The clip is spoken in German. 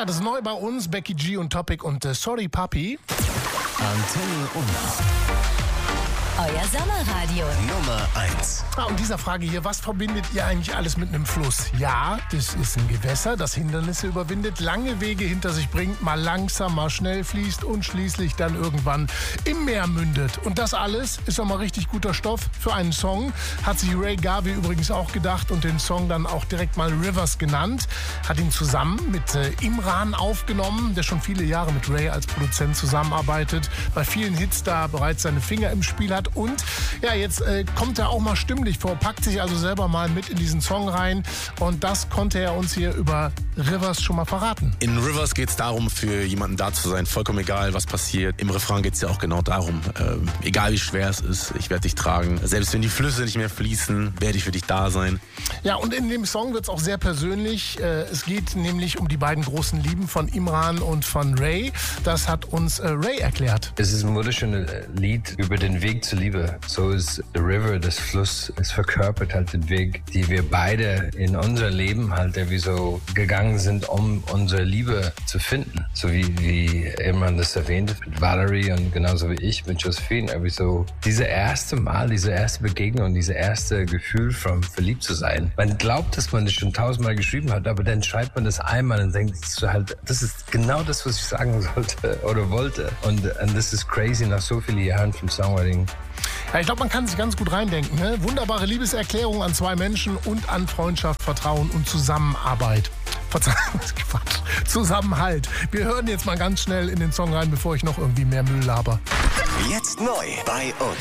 Ja, das ist neu bei uns. Becky G und Topic und Sorry Papi. Antenne Unna. Euer Sommerradio. Nummer 1. Und dieser Frage hier, was verbindet ihr eigentlich alles mit einem Fluss? Ja, das ist ein Gewässer, das Hindernisse überwindet, lange Wege hinter sich bringt, mal langsam, mal schnell fließt und schließlich dann irgendwann im Meer mündet. Und das alles ist doch mal richtig guter Stoff für einen Song. Hat sich Ray Garvey übrigens auch gedacht und den Song dann auch direkt mal Rivers genannt. Hat ihn zusammen mit Imran aufgenommen, der schon viele Jahre mit Ray als Produzent zusammenarbeitet, bei vielen Hits da bereits seine Finger im Spiel hat. Und ja, jetzt kommt er auch mal stimmlich vor, packt sich also selber mal mit in diesen Song rein. Und das konnte er uns hier über Rivers schon mal verraten. In Rivers geht es darum, für jemanden da zu sein, vollkommen egal, was passiert. Im Refrain geht es ja auch genau darum, egal wie schwer es ist, ich werde dich tragen. Selbst wenn die Flüsse nicht mehr fließen, werde ich für dich da sein. Ja, und in dem Song wird es auch sehr persönlich. Es geht nämlich um die beiden großen Lieben von Imran und von Ray. Das hat uns Ray erklärt. Es ist ein wunderschönes Lied über den Weg zur Liebe. So ist The River, das Fluss, es verkörpert halt den Weg, die wir beide in unser Leben halt irgendwie so gegangen sind, um unsere Liebe zu finden. So wie Imran das erwähnt mit Valerie und genauso wie ich mit Josephine. Aber so diese erste Begegnung, dieses erste Gefühl von verliebt zu sein. Man glaubt, dass man das schon 1000-mal geschrieben hat, aber dann schreibt man das einmal und denkt halt, das ist genau das, was ich sagen sollte oder wollte. Und das ist crazy nach so vielen Jahren vom Songwriting. Ja, ich glaube, man kann sich ganz gut reindenken. Ne? Wunderbare Liebeserklärung an zwei Menschen und an Freundschaft, Vertrauen und Zusammenarbeit. Quatsch. Zusammenhalt. Wir hören jetzt mal ganz schnell in den Song rein, bevor ich noch irgendwie mehr Müll laber. Jetzt neu bei uns.